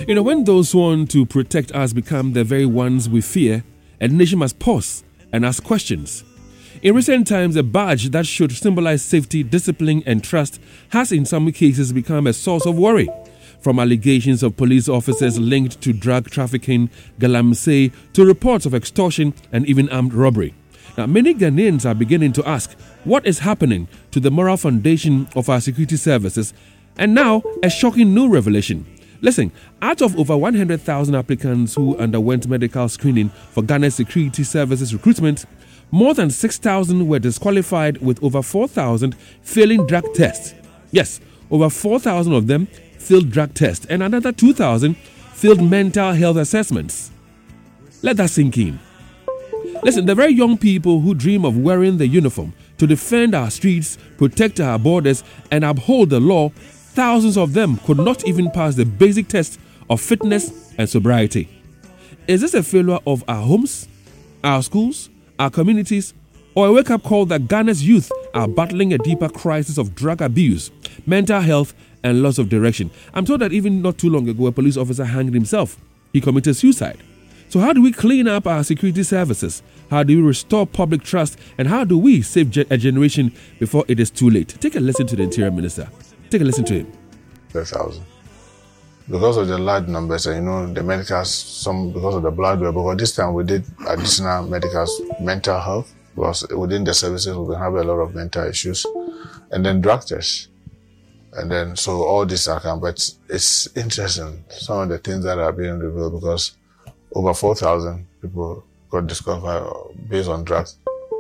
When those sworn to protect us become the very ones we fear, a nation must pause and ask questions. In recent times, a badge that should symbolize safety, discipline, and trust has in some cases become a source of worry. From allegations of police officers linked to drug trafficking, galamsey, to reports of extortion and even armed robbery. Now, many Ghanaians are beginning to ask what is happening to the moral foundation of our security services, and now a shocking new revelation. Listen, out of over 100,000 applicants who underwent medical screening for Ghana's security services recruitment, more than 6,000 were disqualified, with over 4,000 failing drug tests. Yes, over 4,000 of them failed drug tests, and another 2,000 failed mental health assessments. Let that sink in. Listen, the very young people who dream of wearing the uniform to defend our streets, protect our borders, and uphold the law, thousands of them could not even pass the basic test of fitness and sobriety. Is this a failure of our homes, our schools, our communities, or a wake-up call that Ghana's youth are battling a deeper crisis of drug abuse, mental health, and loss of direction? I'm told that even not too long ago, a police officer hanged himself. He committed suicide. So how do we clean up our security services? How do we restore public trust? And how do we save a generation before it is too late? Take a listen to the Interior Minister. Take a listen to him. 1,000. Because of the large numbers, and the medicals, some because of the blood work, because this time we did additional medicals, mental health, because within the services we have a lot of mental issues, and then drug tests. And then, so all this account, but it's interesting, some of the things that are being revealed, because over 4,000 people got disqualified based on drugs.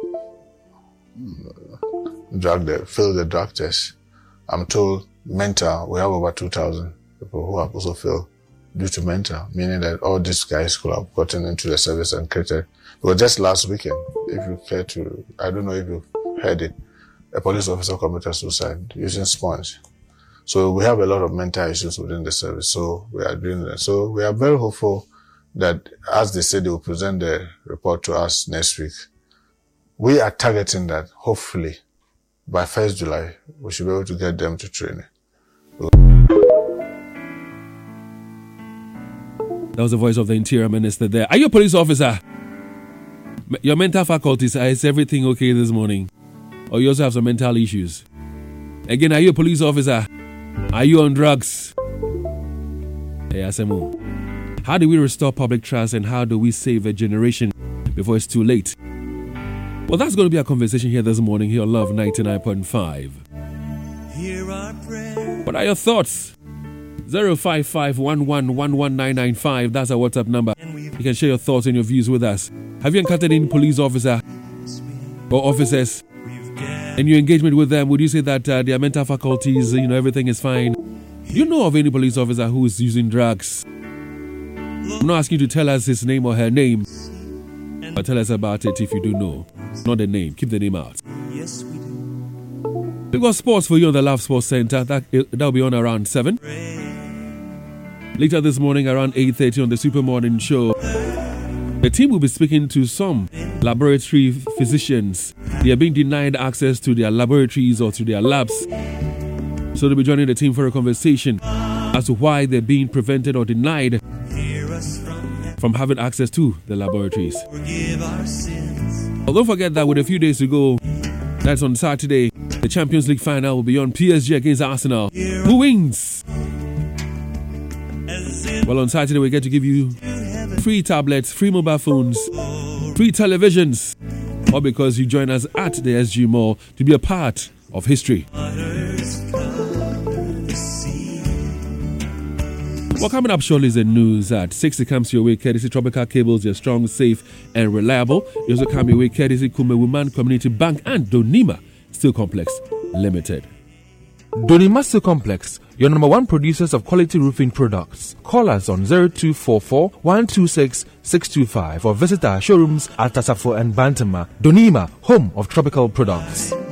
They failed the drug test. I'm told mental, we have over 2,000 people who have also failed due to mental, meaning that all these guys could have gotten into the service and created. It was just last weekend, if you care to, I don't know if you've heard it, a police officer committed suicide using sponge. So we have a lot of mental issues within the service, so we are doing that. So we are very hopeful that, as they said, they will present the report to us next week. We are targeting that, hopefully, by 1st July, we should be able to get them to training. That was the voice of the Interior Minister there. Are you a police officer? Your mental faculties, is everything okay this morning? Or you also have some mental issues? Again, are you a police officer? Are you on drugs? Hey, Asemu. How do we restore public trust, and how do we save a generation before it's too late? Well, that's going to be our conversation here this morning, here on Love 99.5. What are your thoughts? 055-11-11995. That's our WhatsApp number. You can share your thoughts and your views with us. Have you encountered any police officer or officers? In your engagement with them, would you say that their mental faculties, everything is fine? Do you know of any police officer who is using drugs? I'm not asking you to tell us his name or her name, but tell us about it if you do know. Not the name. Keep the name out. Yes, we do. We've got sports for you on the Love Sports Center. That'll be on around 7. Later this morning, around 8:30 on the Super Morning Show, the team will be speaking to some laboratory physicians. They are being denied access to their laboratories or to their labs. So they'll be joining the team for a conversation as to why they're being prevented or denied from having access to the laboratories. Well, don't forget that with a few days to go, that's on Saturday, the Champions League final will be on PSG against Arsenal. Who wins? Well, on Saturday, we get to give you free tablets, free mobile phones, free televisions, all because you join us at the SG Mall to be a part of history. Well, coming up shortly is the news at 6. It comes your way courtesy Tropical Cables. You're strong, safe, and reliable. You also come your way courtesy Kume Woman Community Bank and Donima Steel Complex Limited. Donima Steel Complex, your number one producers of quality roofing products. Call us on 0244 126 625 or visit our showrooms at Tasafo and Bantama. Donima, home of tropical products.